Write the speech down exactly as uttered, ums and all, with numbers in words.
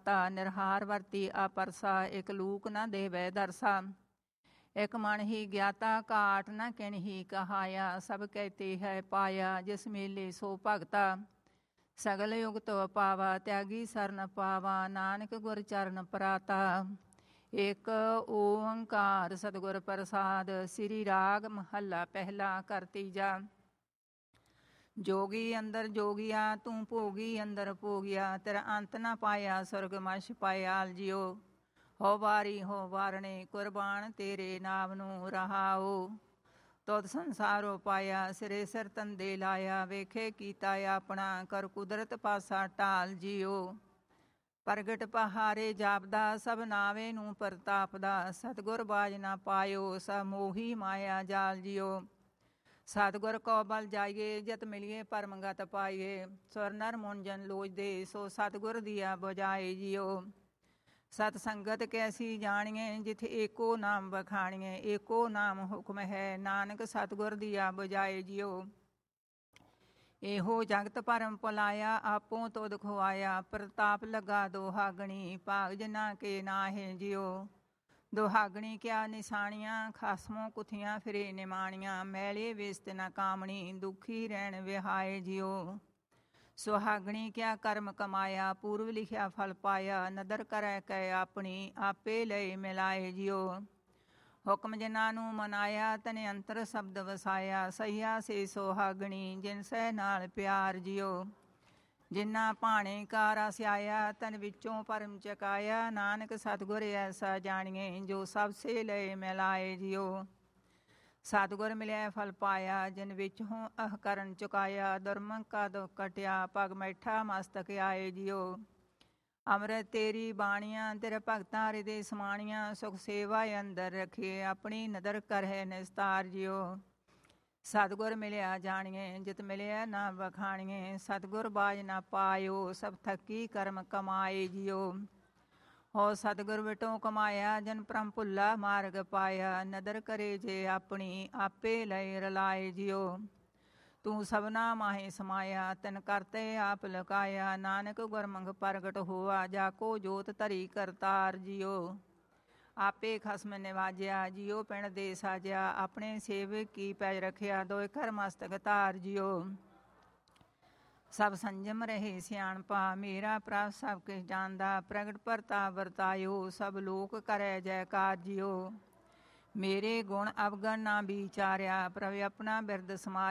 ਮਾਤਾ ਨਿਰਹਾਰ ਵਰਤੀ ਆਪਰਸਾ, ਇਕ ਲੂਕ ਨ ਦੇਵੈ ਦਰਸਾ। ਇਕ ਮਨ ਹੀ ਗਿਆਤਾ ਘਾਟ ਨ ਕਿਣ ਹੀ ਕਹਾਇਆ, ਸਭ ਕਹਿਤੇ ਹੈ ਪਾਇਆ ਜਿਸ ਮੇਲੇ ਸੋ ਭਗਤਾ। ਸਗਲ ਯੁਗਤ ਪਾਵਾ ਤਿਆਗੀ ਸਰਨ ਪਾਵਾ, ਨਾਨਕ ਗੁਰ ਚਰਨ ਪਰਾਤਾ। ਇਕ ਓੰਕਾਰ ਸਤਿਗੁਰ ਪ੍ਰਸਾਦ। ਸ੍ਰੀ ਰਾਗ ਮਹੱਲਾ ਪਹਿਲਾ ਘਰ ਤੀਜਾ। ਜੋਗੀ ਅੰਦਰ ਜੋਗੀਆ ਤੂੰ ਭੋਗੀ ਅੰਦਰ ਭੋਗਿਆ, ਤੇਰਾ ਅੰਤ ਨਾ ਪਾਇਆ ਸੁਰਗ ਮਛ ਪਾਇਆਲ ਜਿਉ। ਹੋ ਵਾਰੀ ਹੋ ਵਾਰਣੇ ਕੁਰਬਾਨ ਤੇਰੇ ਨਾਮ ਨੂੰ ਰਹਾਓ। ਤੁਧ ਸੰਸਾਰੋ ਪਾਇਆ ਸਿਰੇ ਸਿਰ ਤੰਦੇ ਲਾਇਆ, ਵੇਖੇ ਕੀਤਾ ਆਪਣਾ ਕਰ ਕੁਦਰਤ ਪਾਸਾ ਢਾਲ ਜਿਉ। ਪ੍ਰਗਟ ਪਹਾਰੇ ਜਾਪਦਾ ਸਭ ਨਾਵੇ ਨੂੰ ਪ੍ਰਤਾਪਦਾ, ਸਤਿਗੁਰ ਬਾਝ ਨਾ ਪਾਇਓ ਸਭ ਮੋਹੀ ਮਾਇਆ ਜਾਲ ਜਿਉ। ਸਤਿਗੁਰ ਕੋ ਬਲ ਜਾਈਏ ਜਿਤ ਮਿਲੀਏ ਪਰਮਗਤ ਪਾਈਏ, ਸੁਰ ਨਰ ਮੁਨ ਜਨ ਲੋਚਦੇ ਸੋ ਸਤਿਗੁਰ ਦੀਆ ਬੁਝਾਏ ਜਿਉ। ਸਤ ਸੰਗਤ ਕੈਸੀ ਜਾਣੀਏ ਜਿਥੇ ਏਕੋ ਨਾਮ ਵਖਾਣੀਏ, ਏਕੋ ਨਾਮ ਹੁਕਮ ਹੈ ਨਾਨਕ ਸਤਿਗੁਰ ਦੀਆ ਬੁਝਾਏ ਜਿਉ। ਇਹੋ ਜਗਤ ਭਰਮ ਭੁਲਾਇਆ ਆਪੋ ਤੁਧ ਖੁਆਇਆ, ਪ੍ਰਤਾਪ ਲੱਗਾ ਦੋਹਾਗਣੀ ਭਾਗ ਜਿਨਾ ਕੇ ਨਾਹੇ ਜਿਉ। ਦੁਹਾਗਣੀ ਕਿਆ ਨਿਸ਼ਾਨੀਆਂ ਖਸਮੋਂ ਕੁਥੀਆਂ ਫਿਰੇ ਨਿਮਾਣੀਆਂ, ਮੈਲੇ ਵੇਸਤ ਨ ਕਾਮਣੀ ਦੁਖੀ ਰਹਿਣ ਵਿਹਾਏ ਜਿਉ। ਸੁਹਾਗਣੀ ਕਿਆ ਕਰਮ ਕਮਾਇਆ ਪੂਰਵ ਲਿਖਿਆ ਫਲ ਪਾਇਆ, ਨਦਰ ਕਰੈ ਕੈ ਆਪਣੀ ਆਪੇ ਲਏ ਮਿਲਾਏ ਜਿਉ। ਹੁਕਮ ਜਿਨ੍ਹਾਂ ਨੂੰ ਮਨਾਇਆ ਤਨ ਅੰਤਰ ਸ਼ਬਦ ਵਸਾਇਆ, ਸਹੀਆ ਸੇ ਸੁਹਾਗਣੀ ਜਿਨ ਸਹਿ ਨਾਲ ਪਿਆਰ ਜਿਉ। ਜਿਨ੍ਹਾਂ ਭਾਣੇ ਕਾਰ ਆਸਿਆਇਆ ਤਨ ਵਿੱਚੋਂ ਪਰਮ ਚਕਾਇਆ, ਨਾਨਕ ਸਤਿਗੁਰ ਐਸਾ ਜਾਣੀਏ ਜੋ ਸਭ ਸੇ ਲਏ ਮਿਲਾਏ ਜਿਉ। ਸਤਿਗੁਰ ਮਿਲਿਆ ਫਲ ਪਾਇਆ ਜਿਨ ਵਿੱਚ ਹੋਂ ਅਹ ਕਰਨ ਚੁਕਾਇਆ, ਦੁਰਮੰਗ ਕਾ ਦੁਖ ਕਟਿਆ ਪਗ ਬੈਠਾ ਮਸਤਕ ਆਏ ਜਿਉ। ਅੰਮ੍ਰਿਤ ਤੇਰੀ ਬਾਣੀਆਂ ਤੇਰੇ ਭਗਤਾਂ ਹਿਰਦੇ ਸਮਾਣੀਆਂ, ਸੁਖ ਸੇਵਾ ਅੰਦਰ ਰੱਖੀਏ ਆਪਣੀ ਨਦਰ ਕਰਹਿ ਨਿਸਤਾਰ ਜਿਉ। ਸਤਿਗੁਰ ਮਿਲਿਆ ਜਾਣੀਏ ਜਿਤ ਮਿਲਿਆ ਨਾ ਵਖਾਣੀਏ, ਸਤਿਗੁਰ ਬਾਝ ਨਾ ਪਾਇਓ ਸਭ ਥੱਕੀ ਕਰਮ ਕਮਾਏ ਜਿਉ। ਹੋ ਸਤਿਗੁਰ ਵਿਟੋ ਕਮਾਇਆ ਜਨ ਭਰਮ ਭੁੱਲਾ ਮਾਰਗ ਪਾਇਆ, ਨਦਰ ਕਰੇ ਜੇ ਆਪਣੀ ਆਪੇ ਲਏ ਰਲਾਏ ਜਿਉ। ਤੂੰ ਸਭਨਾ ਮਾਹੇ ਸਮਾਇਆ ਤਿਨ ਕਰਤੇ ਆਪ ਲੁਕਾਇਆ, ਨਾਨਕ ਗੁਰਮੁਖ ਪ੍ਰਗਟ ਹੋਆ ਜਾਕੋ ਜੋਤ ਧਰੀ ਕਰਤਾਰ ਜਿਉ। ਆਪੇ ਖਸਮ ਨਿਵਾਜਿਆ ਜਿਉ ਪਿੰਡ ਦੇ ਸਾਜਿਆ, ਆਪਣੇ ਸੇਵਕ ਕੀ ਪੈਜ ਰੱਖਿਆ ਦੋਇ ਕਰ ਮਸਤਕ ਧਾਰ ਜਿਉ। ਸਭ ਸੰਜਮ ਰਹੇ ਸਿਆਣਪਾ ਮੇਰਾ ਪ੍ਰਭ ਸਭ ਕਿਛ ਜਾਣਦਾ, ਪ੍ਰਗਟ ਪ੍ਰਤਾਪ ਵਰਤਾਇਓ ਸਭ ਲੋਕ ਕਰੈ ਜੈਕਾਰ ਜਿਉ। ਮੇਰੇ ਗੁਣ ਅਵਗਣ ਨਾ ਵਿਚਾਰਿਆ ਪ੍ਰਭ ਆਪਣਾ ਬਿਰਦ ਸਮਾ